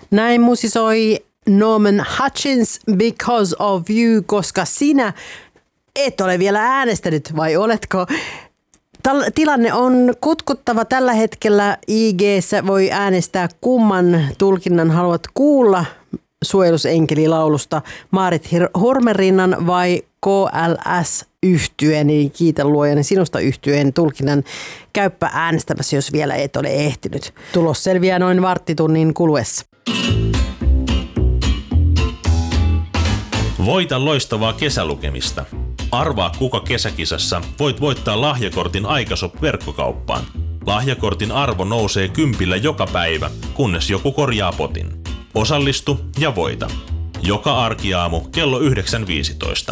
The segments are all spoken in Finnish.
Näin musisoi Norman Hutchins Because of You, koska sinä et ole vielä äänestänyt, vai oletko? Tilanne on kutkuttava tällä hetkellä. IG:ssä voi äänestää, kumman tulkinnan haluat kuulla suojelusenkelilaulusta, Maarit Hormerinnan vai KLS-yhtyeen, niin kiitän luojani sinusta yhtyeen tulkinnan. Käyppä äänestämässä, jos vielä et ole ehtinyt. Tulos selviää noin varttitunnin kuluessa. Voita loistavaa kesälukemista. Arvaa, kuka kesäkisassa voit voittaa lahjakortin Aikashop-verkkokauppaan. Lahjakortin arvo nousee 10 joka päivä, kunnes joku korjaa potin. Osallistu ja voita. Joka arkiaamu kello 9.15.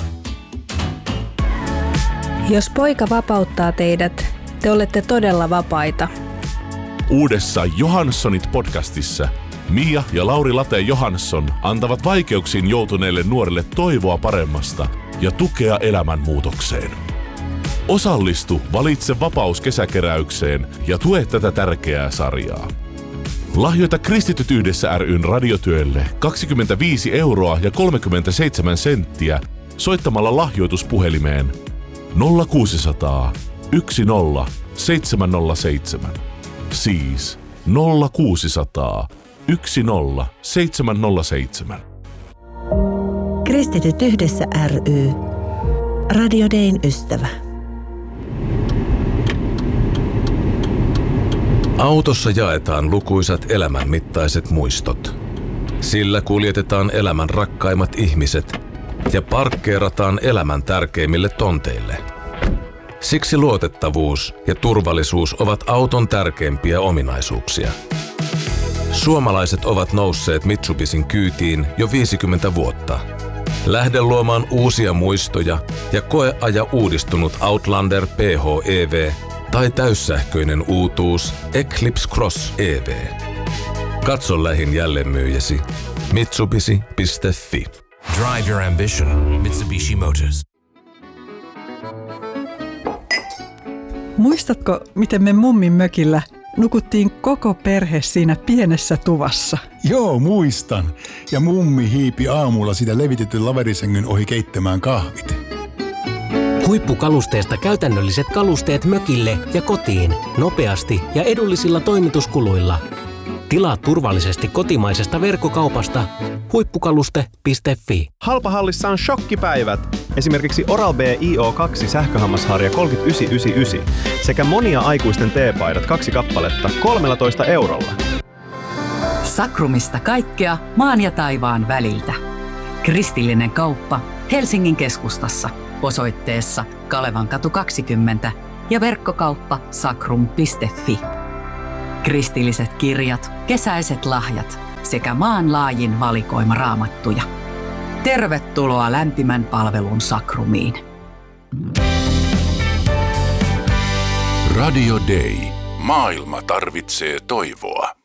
Jos poika vapauttaa teidät, te olette todella vapaita. Uudessa Johanssonit podcastissa Mia ja Lauri Late Johansson antavat vaikeuksiin joutuneille nuorille toivoa paremmasta ja tukea elämänmuutokseen. Osallistu Valitse vapaus -kesäkeräykseen ja tue tätä tärkeää sarjaa. Lahjoita Kristityt yhdessä ry:n radiotyölle 25 € ja 37 senttiä soittamalla lahjoituspuhelimeen 0600 10 707. Siis 0600 10 707. Kristityt yhdessä ry. Radio Dayn ystävä. Autossa jaetaan lukuisat elämänmittaiset muistot. Sillä kuljetetaan elämän rakkaimmat ihmiset ja parkkeerataan elämän tärkeimmille tonteille. Siksi luotettavuus ja turvallisuus ovat auton tärkeimpiä ominaisuuksia. Suomalaiset ovat nousseet Mitsubishin kyytiin jo 50 vuotta. Lähde luomaan uusia muistoja ja koeaja uudistunut Outlander PHEV tai täyssähköinen uutuus Eclipse Cross EV. Katso lähin jälleenmyyjäsi mitsubishi.fi. Drive your ambition. Mitsubishi Motors. Muistatko, miten me mummin mökillä nukuttiin koko perhe siinä pienessä tuvassa? Joo, muistan. Ja mummi hiipi aamulla sitä levitetyn laverisängyn ohi keittämään kahvit. Huippukalusteesta käytännölliset kalusteet mökille ja kotiin nopeasti ja edullisilla toimituskuluilla. Tilaa turvallisesti kotimaisesta verkkokaupasta huippukaluste.fi. Halpahallissa on shokkipäivät. Esimerkiksi Oral-B IO2 sähköhammasharja 39,99 sekä monia aikuisten teepaidat 2 kappaletta 13 €. Sakrumista kaikkea maan ja taivaan väliltä. Kristillinen kauppa Helsingin keskustassa osoitteessa Kalevankatu 20 ja verkkokauppa sakrum.fi. Kristilliset kirjat, kesäiset lahjat sekä maanlaajin valikoima raamattuja. Tervetuloa lämpimän palvelun Sakrumiin. Radio Day. Maailma tarvitsee toivoa.